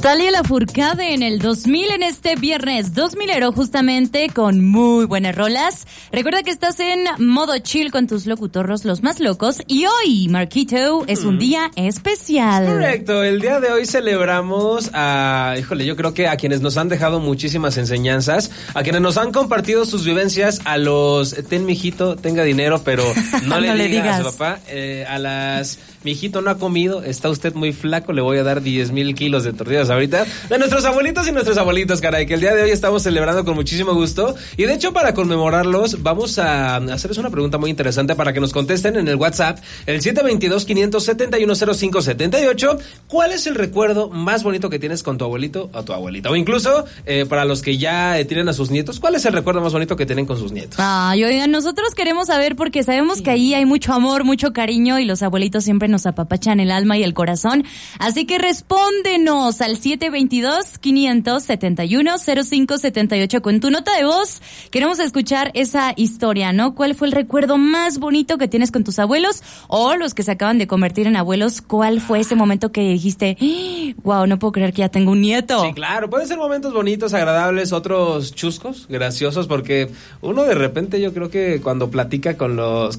Natalia Lafourcade en el 2000, en este viernes 2000ero, justamente con muy buenas rolas. Recuerda que estás en modo chill con tus locutorros los más locos y hoy, Marquito, es un día especial. Correcto, el día de hoy celebramos yo creo que a quienes nos han dejado muchísimas enseñanzas, a quienes nos han compartido sus vivencias, a los, mijito, tenga dinero, pero no le digas a su papá, a las... Mijito no ha comido, está usted muy flaco, le voy a dar 10,000 kilos de tortillas ahorita. De nuestros abuelitos y nuestros abuelitos, caray, que el día de hoy estamos celebrando con muchísimo gusto. Y de hecho, para conmemorarlos, vamos a hacerles una pregunta muy interesante para que nos contesten en el WhatsApp, el 722-571-0578. ¿Cuál es el recuerdo más bonito que tienes con tu abuelito o tu abuelita? O incluso, para los que ya tienen a sus nietos, ¿cuál es el recuerdo más bonito que tienen con sus nietos? Ay, oigan, nosotros queremos saber porque sabemos que ahí hay mucho amor, mucho cariño y los abuelitos siempre nos apapachan el alma y el corazón. Así que respóndenos al 722-571-0578 con tu nota de voz. Queremos escuchar esa historia, ¿no? ¿Cuál fue el recuerdo más bonito que tienes con tus abuelos o los que se acaban de convertir en abuelos? ¿Cuál fue ese momento que dijiste, wow, no puedo creer que ya tengo un nieto? Sí, claro, pueden ser momentos bonitos, agradables, otros chuscos, graciosos, porque uno de repente yo creo que cuando platica con los